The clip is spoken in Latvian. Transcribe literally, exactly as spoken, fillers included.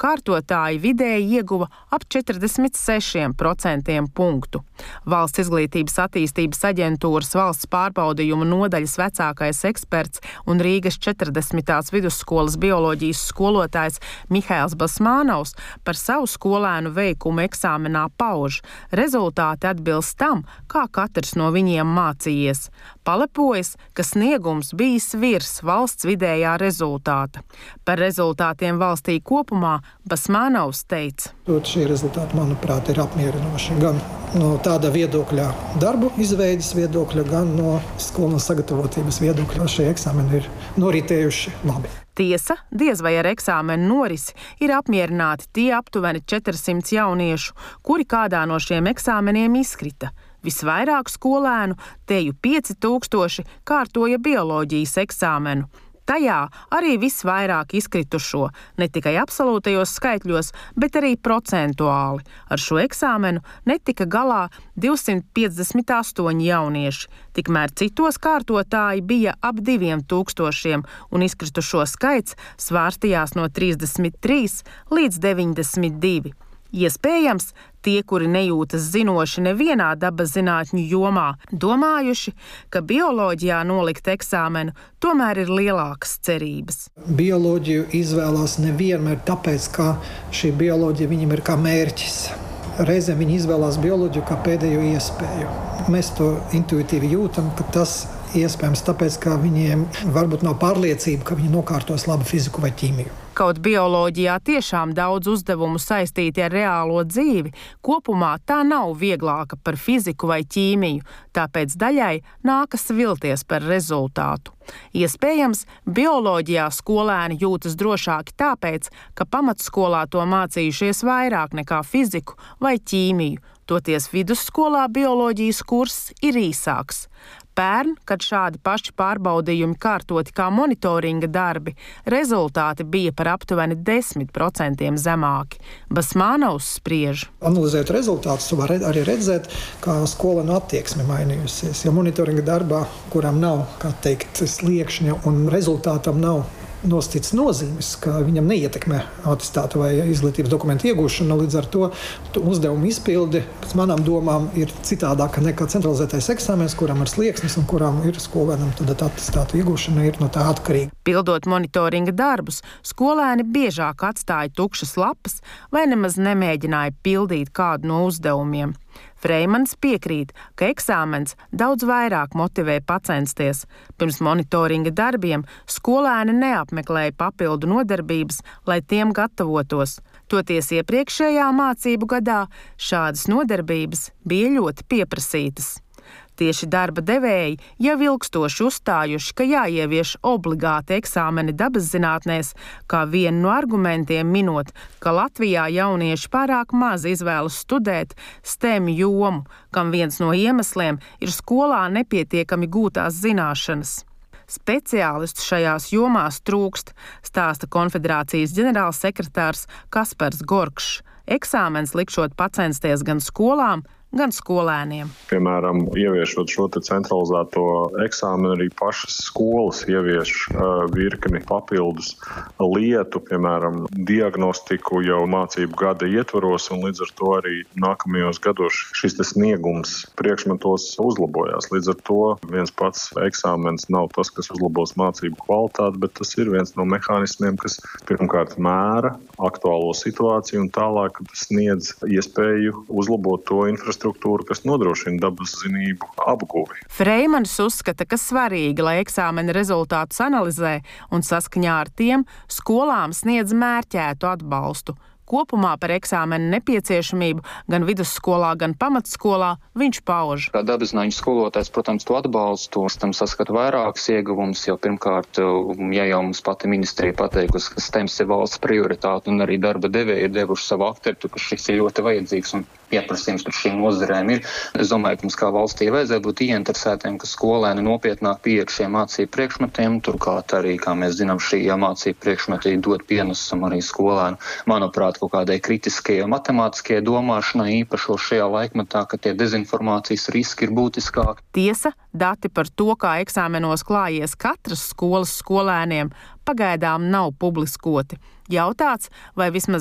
kārtotāji vidēji ieguva ap četrdesmit sešiem procentiem punktu. Valsts izglītības attīstības aģentūras valsts pārbaudījumu nodaļas vecākais eksperts un Rīgas četrdesmitās vidusskolas bioloģijas skolotājs Mihails Basmānovs par savu skolēnu veikumu eksāmenā pauž. Rezultāti atbilst tam, kā katrs no viņiem mācījies. Palepojas, ka sniegums bijis virs valsts vidējā rezultāta. Par rezultātiem valstī kopumā Basmānovs teica. Šie rezultāti, manuprāt, ir apmierinoši gan no tāda viedokļa darbu izveidas viedokļa, gan no skolas sagatavotības viedokļa. Šie eksāmeni ir noritējuši labi. Tiesa, diez vai ar eksāmenu norisi ir apmierināti tie aptuveni četrsimt jauniešu, kuri kādā no šiem eksāmeniem izkrita. Visvairāk skolēnu, teju pieci tūkstoši, kārtoja bioloģijas eksāmenu. Tajā arī visvairāk izkritušo, ne tikai absolūtajos skaitļos, bet arī procentuāli. Ar šo eksāmenu netika galā divsimt piecdesmit astoņi jaunieši, tikmēr citos kārtotāji bija ap diviem tūkstošiem, un izkritušo skaits svārstījās no trīsdesmit trīs līdz deviņdesmit divi. Iespējams, tie, kuri nejūtas zinoši nevienā dabas zinātņu jomā, domājuši, ka bioloģijā nolikt eksāmenu tomēr ir lielākas cerības. Bioloģiju izvēlās nevienmēr tāpēc, ka šī bioloģija viņam ir kā mērķis. Reizēm viņi izvēlās bioloģiju kā pēdējo iespēju. Mēs to intuitīvi jūtam, ka tas iespējams tāpēc, ka viņiem varbūt nav pārliecība, ka viņi nokārtos labu fiziku vai ķīmiju. Kaut bioloģijā tiešām daudz uzdevumu saistīti ar reālo dzīvi, kopumā tā nav vieglāka par fiziku vai ķīmiju, tāpēc daļai nākas vilties par rezultātu. Iespējams, bioloģijā skolēni jūtas drošāki tāpēc, ka pamatskolā to mācījušies vairāk nekā fiziku vai ķīmiju, toties vidusskolā bioloģijas kurs ir īsāks. Pērn, kad šādi paši pārbaudījumi kārtoti kā monitoringa darbi, rezultāti bija par aptuveni desmit procentiem zemāki. Basmānovs spriež. Analizējot rezultātus, var arī redzēt, kā skolēnu attieksme mainījusies. Ja monitoringa darbā, kuram nav, kā teikt, sliekšņa un rezultātam nav nosacīts nozīmes, ka viņam neietekmē atestātu vai izglītības dokumentu iegūšanu, līdz ar to uzdevumu izpildi, pēc manām domām, ir citādāka nekā centralizētais eksāmens, kuram ir slieksnis un kuram ir skolēnam tad atestātu iegūšana ir no tā atkarīga. Pildot monitoringa darbus, skolēni biežāk atstāja tukšas lapas vai nemaz nemēģināja pildīt kādu no uzdevumiem. Freimans piekrīt, ka eksāmens daudz vairāk motivē pacensties. Pirms monitoringa darbiem skolēni neapmeklēja papildu nodarbības, lai tiem gatavotos. Toties iepriekšējā mācību gadā šādas nodarbības bija ļoti pieprasītas. Tieši darba devēji jau ilgstoši uzstājuši, ka jāievieš obligāti eksāmeni dabas zinātnēs, kā vienu no argumentiem minot, ka Latvijā jaunieši pārāk maz izvēlas studēt STEM jomu, kam viens no iemesliem ir skolā nepietiekami gūtās zināšanas. Speciālistu šajās jomās trūkst, stāsta Konfederācijas ģenerālsekretārs Kaspars Gorkšs. Eksāmens likšot pacensties gan skolām, gan skolēniem. Piemēram, ieviešot šo te centralizēto eksāmenu, arī pašas skolas ievieš uh, virkni papildus lietu, piemēram, diagnostiku jau mācību gada ietvaros, un līdz ar to arī nākamajos gados šis te sniegums priekšmetos uzlabojās. Līdz ar to viens pats eksāmens nav tas, kas uzlabos mācību kvalitāti, bet tas ir viens no mehānismiem, kas pirmkārt mēra aktuālo situāciju un tālāk sniedz iespēju uzlabot to infrastruktūru, kas nodrošina dabas zinību apguvi. Freimans uzskata, ka svarīgi, lai eksāmena rezultātus analizē un saskaņā ar tiem skolām sniedz mērķētu atbalstu. Kopumā par eksāmenu nepieciešamību gan vidusskolā, gan pamatskolā viņš pauž. Kā dabasziņu skolotājs, protams, to atbalstu. Es tam saskatu vairākus ieguvumus, jo pirmkārt, ja jau mums pati ministrija pateikusi, ka STEMs ir valsts prioritāte un arī darba devēji ir devuši savu akceptu, ka šis ir ļoti vajadzīgs un pieprasījums par šīm nozarēm ir. Es domāju, ka mums kā valstī vajadzētu būt ieinteresētiem, ka skolēni nopietnāk pieeja šiem mācību priekšmetiem. Turklāt arī, kā mēs zinām, šī mācību priekšmeti dod pienesumu arī skolēnu. Manuprāt, kaut kādai kritiskajai matemātiskajai domāšanai, īpašo šajā laikmetā, ka tie dezinformācijas riski ir būtiskāki. Tiesa, dati par to, kā eksāmenos klājies katras skolas skolēniem, pagaidām nav publiskoti. Jautāts, vai vismaz